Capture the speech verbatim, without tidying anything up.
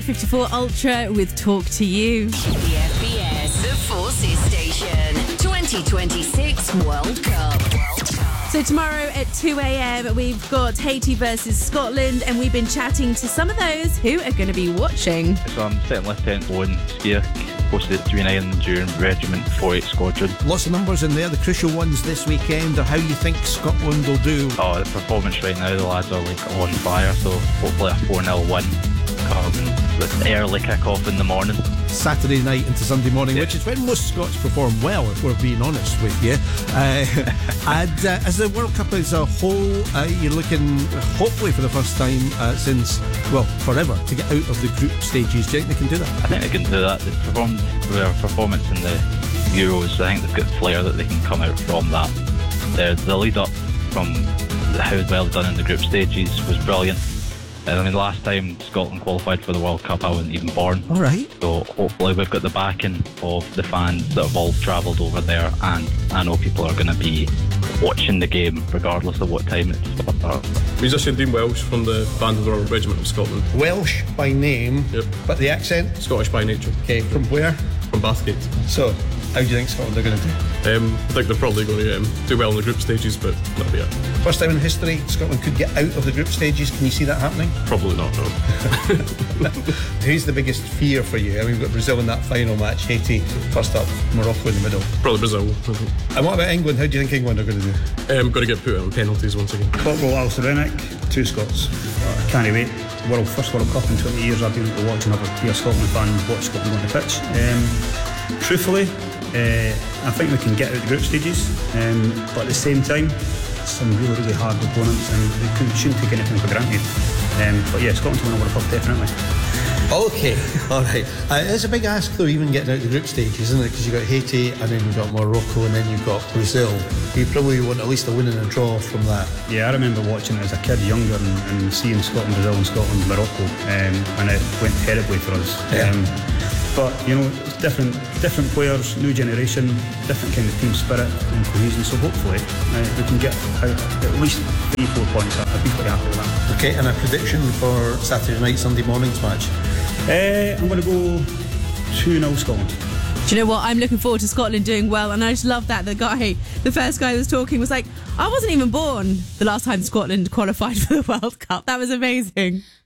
fifty-four Ultra with Talk to You. The F B S, the Forces Station, twenty twenty-six World Cup. So tomorrow at two a.m. we've got Haiti versus Scotland, and we've been chatting to some of those who are going to be watching. So I'm Second Lieutenant Owen Skier, posted at Green Island Enduring Regiment forty-eight Squadron. Lots of numbers in there. The crucial ones this weekend are how you think Scotland will do. Oh, the performance right now, the lads are like on fire, so hopefully a four nil win coming with early kick-off in the morning. Saturday night into Sunday morning, yeah. Which is when most Scots perform well, if we're being honest with you. Uh, and uh, as the World Cup as a whole, uh, you're looking, hopefully for the first time uh, since, well, forever, to get out of the group stages. Do you think they can do that? I think they can do that. They've performed their performance in the Euros. I think they've got flair that they can come out from that. The, the lead-up from how well done in the group stages was brilliant. I mean, last time Scotland qualified for the World Cup, I wasn't even born. All right. So hopefully we've got the backing of the fans that have all travelled over there, and I know people are going to be watching the game regardless of what time it's starts. Musician Dean Welsh from the Band of the Royal Regiment of Scotland. Welsh by name, yep. But the accent? Scottish by nature. Okay, from where? From Bathgate. So, how do you think Scotland are going to do? Um, I think they're probably going to um, do well in the group stages, but that'll be it. First time in history, Scotland could get out of the group stages. Can you see that happening? Probably not, no. Who's the biggest fear for you? I mean, we've got Brazil in that final match, Haiti first up, Morocco in the middle. Probably Brazil. And what about England? How do you think England are going to do? Um, going to get put out on penalties once again. Corporal Alistair Rennick, two Scots. I can't wait. World First World Cup in twenty years I've been able to watch and have a, be a Scotland fan and watch Scotland on the pitch. Um, truthfully, Uh, I think we can get out the group stages, um, but at the same time, some really, really hard opponents, and we couldn't, shouldn't take anything for granted. Um, but yeah, Scotland to win a World Cup, definitely. Okay, all right. Uh, it's a big ask, though, even getting out the group stage, isn't it? Because you've got Haiti, and then you've got Morocco, and then you've got Brazil. You probably want at least a win and a draw from that. Yeah, I remember watching it as a kid, younger, and, and seeing Scotland, Brazil, and Scotland, Morocco, um, and it went terribly for us. Yeah. Um, But, you know, it's different different players, new generation, different kind of team spirit and cohesion. So hopefully uh, we can get out at least three, four points. I'd be pretty happy with that. Okay, and a prediction for Saturday night, Sunday morning's match? Uh, I'm going to go two nil Scotland. Do you know what? I'm looking forward to Scotland doing well, and I just love that the guy, the first guy that was talking was like, I wasn't even born the last time Scotland qualified for the World Cup. That was amazing.